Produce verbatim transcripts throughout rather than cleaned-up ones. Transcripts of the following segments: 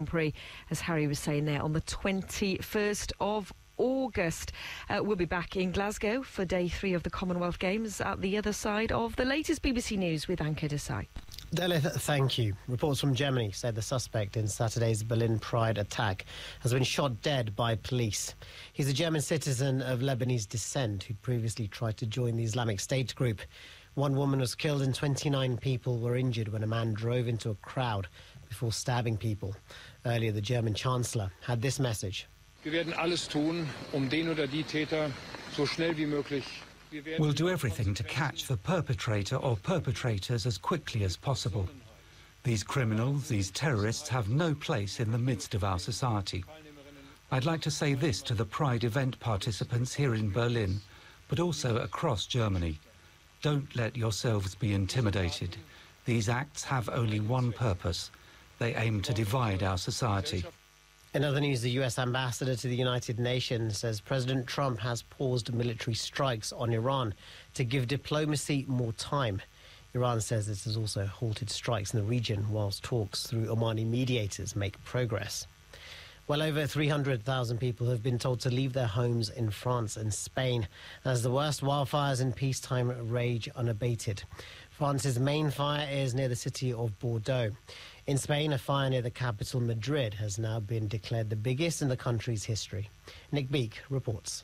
Prix, as Harry was saying there, on the twenty-first of August. Uh, we'll be back in Glasgow for day three of the Commonwealth Games at the other side of the latest B B C News with Anke Desai. Delith, thank you. Reports from Germany said the suspect in Saturday's Berlin Pride attack has been shot dead by police. He's a German citizen of Lebanese descent who previously tried to join the Islamic State group. One woman was killed and twenty-nine people were injured when a man drove into a crowd before stabbing people. Earlier, the German Chancellor had this message. Wir werden alles tun, um den oder die Täter so schnell wie möglich. We'll do everything to catch the perpetrator or perpetrators as quickly as possible. These criminals, these terrorists, have no place in the midst of our society. I'd like to say this to the Pride event participants here in Berlin, but also across Germany. Don't let yourselves be intimidated. These acts have only one purpose. They aim to divide our society. In other news, the U S ambassador to the United Nations says President Trump has paused military strikes on Iran to give diplomacy more time. Iran says this has also halted strikes in the region whilst talks through Omani mediators make progress. Well over three hundred thousand people have been told to leave their homes in France and Spain as the worst wildfires in peacetime rage unabated. France's main fire is near the city of Bordeaux. In Spain, a fire near the capital, Madrid, has now been declared the biggest in the country's history. Nick Beak reports.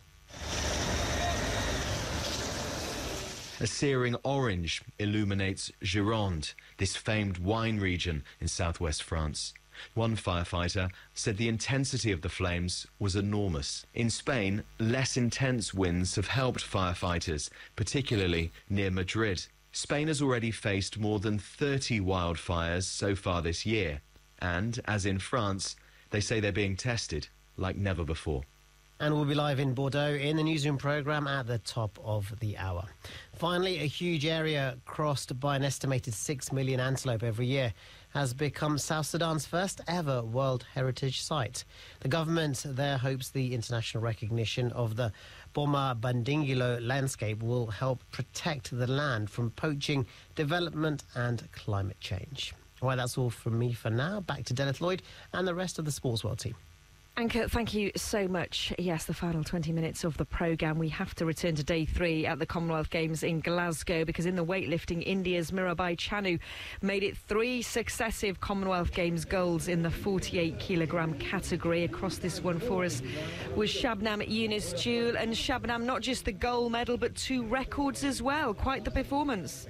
A searing orange illuminates Gironde, this famed wine region in southwest France. One firefighter said the intensity of the flames was enormous. In Spain, less intense winds have helped firefighters, particularly near Madrid. Spain has already faced more than thirty wildfires so far this year. And, as in France, they say they're being tested like never before. And we'll be live in Bordeaux in the newsroom programme at the top of the hour. Finally, a huge area crossed by an estimated six million antelope every year has become South Sudan's first ever World Heritage Site. The government there hopes the international recognition of the Boma Bandingilo landscape will help protect the land from poaching, development and climate change. Well, that's all from me for now. Back to Delith Lloyd and the rest of the Sports World team. Anke, thank you so much. Yes, the final twenty minutes of the programme. We have to return to day three at the Commonwealth Games in Glasgow because in the weightlifting, India's Mirabai Chanu made it three successive Commonwealth Games golds in the forty-eight kilogram category. Across this one for us was Shabnam Yunus-Jewel. And Shabnam, not just the gold medal, but two records as well. Quite the performance.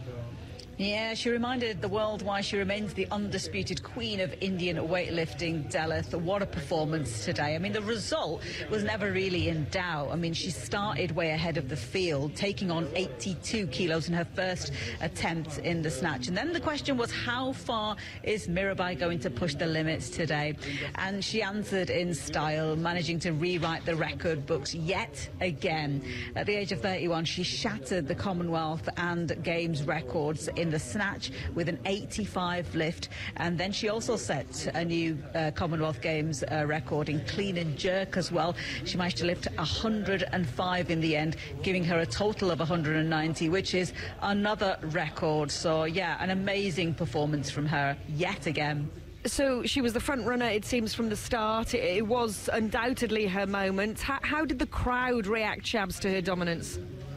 Yeah, she reminded the world why she remains the undisputed queen of Indian weightlifting, Delith. What a performance today. I mean, the result was never really in doubt. I mean, she started way ahead of the field, taking on eighty-two kilos in her first attempt in the snatch. And then the question was, how far is Mirabai going to push the limits today? And she answered in style, managing to rewrite the record books yet again. At the age of thirty-one, she shattered the Commonwealth and Games records in the snatch with an eighty-five lift, and then she also set a new uh, Commonwealth Games uh, record in clean and jerk as well. She managed to lift one hundred and five in the end, giving her a total of one hundred and ninety, which is another record. So yeah, an amazing performance from her yet again. So she was the front runner, it seems, from the start. It, it was undoubtedly her moment. How, how did the crowd react, Shabs, to her dominance?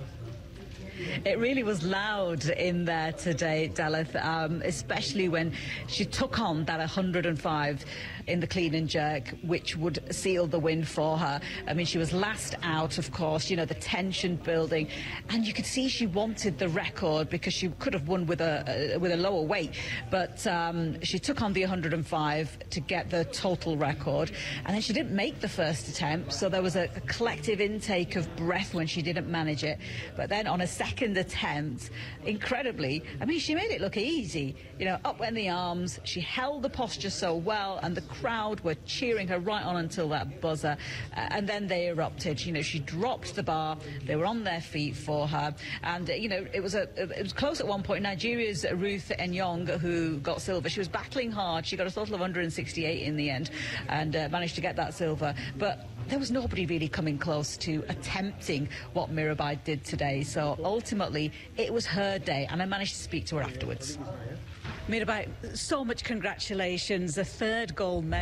It really was loud in there today, Delith, um, especially when she took on that one hundred and five in the clean and jerk, which would seal the win for her. I mean, she was last out, of course, you know, the tension building, and you could see she wanted the record because she could have won with a uh, with a lower weight, but um, she took on the one hundred and five to get the total record, and then she didn't make the first attempt, so there was a, a collective intake of breath when she didn't manage it. But then on a second attempt, incredibly, I mean, she made it look easy. You know, up went the arms, she held the posture so well, and the crowd were cheering her right on until that buzzer, uh, and then they erupted. You know, she dropped the bar, they were on their feet for her, and uh, you know, it was a it was close at one point. Nigeria's Ruth Enyong, who got silver, she was battling hard. She got a total of one hundred and sixty-eight in the end and uh, managed to get that silver, but there was nobody really coming close to attempting what Mirabai did today. So ultimately it was her day, and I managed to speak to her afterwards. Mirabai, so much congratulations, a third gold medal.